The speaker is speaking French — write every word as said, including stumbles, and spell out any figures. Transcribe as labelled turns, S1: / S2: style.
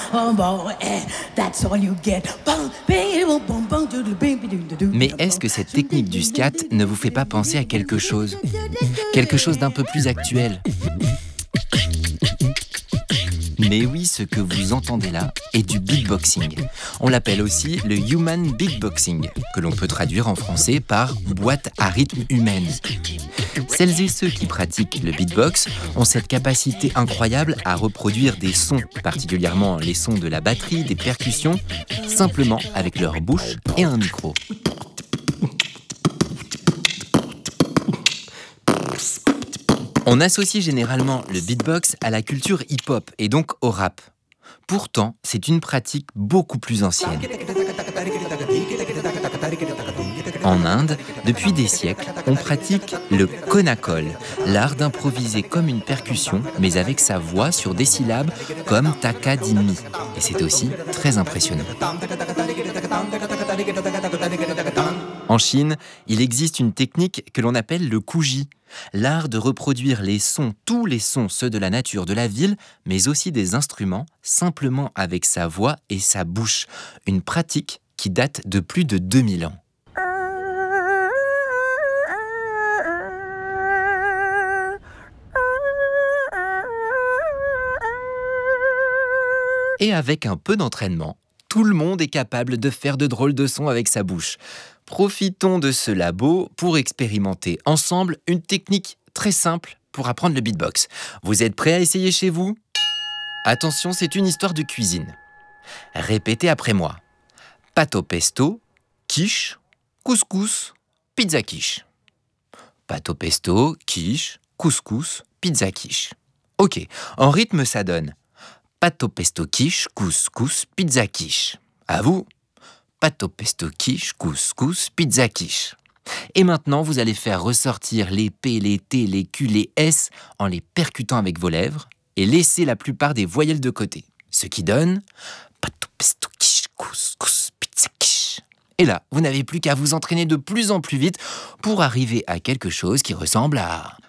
S1: oh, boy, eh, that's all you get.
S2: Mais est-ce que cette technique du scat ne vous fait pas penser à quelque chose ? Quelque chose d'un peu plus actuel ? Mais oui, ce que vous entendez là est du beatboxing. On l'appelle aussi le human beatboxing, que l'on peut traduire en français par boîte à rythme humaine. Celles et ceux qui pratiquent le beatbox ont cette capacité incroyable à reproduire des sons, particulièrement les sons de la batterie, des percussions, simplement avec leur bouche et un micro. On associe généralement le beatbox à la culture hip-hop et donc au rap. Pourtant, c'est une pratique beaucoup plus ancienne. En Inde, depuis des siècles, on pratique le konakol, l'art d'improviser comme une percussion, mais avec sa voix sur des syllabes comme taka dinmi. Et c'est aussi très impressionnant. En Chine, il existe une technique que l'on appelle le kuji, l'art de reproduire les sons, tous les sons, ceux de la nature, de la ville, mais aussi des instruments, simplement avec sa voix et sa bouche. Une pratique qui date de plus de deux mille ans. Et avec un peu d'entraînement, tout le monde est capable de faire de drôles de sons avec sa bouche. Profitons de ce labo pour expérimenter ensemble une technique très simple pour apprendre le beatbox. Vous êtes prêts à essayer chez vous ? Attention, c'est une histoire de cuisine. Répétez après moi. Pâte au pesto, quiche, couscous, pizza quiche. Pâte au pesto, quiche, couscous, pizza quiche. Ok, en rythme ça donne pâte au pesto quiche, couscous, pizza quiche. À vous. Pâte au pesto quiche, couscous, pizza quiche. Et maintenant, vous allez faire ressortir les P, les T, les Q, les S en les percutant avec vos lèvres et laisser la plupart des voyelles de côté. Ce qui donne pâte au pesto quiche, couscous, pizza quiche. Et là, vous n'avez plus qu'à vous entraîner de plus en plus vite pour arriver à quelque chose qui ressemble à